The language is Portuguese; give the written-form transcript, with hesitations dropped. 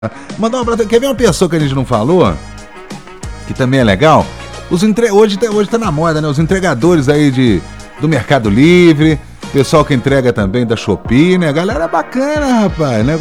Mandar um abraço. Quer ver uma pessoa que a gente não falou? Que também é legal? Hoje tá na moda, né? Os entregadores aí do Mercado Livre, pessoal que entrega também da Shopee, né? Galera bacana, rapaz.